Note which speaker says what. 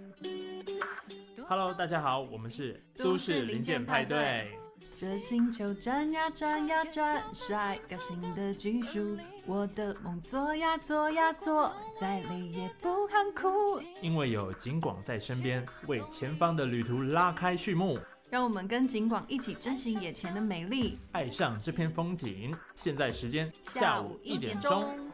Speaker 1: Hello， 大家好，我们是都市零件派对。
Speaker 2: 这星球转呀转呀转，甩个新的技术。我的梦做呀做呀做，再累也不喊苦。
Speaker 1: 因为有景广在身边，为前方的旅途拉开序幕。
Speaker 2: 让我们跟景广一起珍惜眼前的美丽，
Speaker 1: 爱上这片风景。现在时间下午1点钟。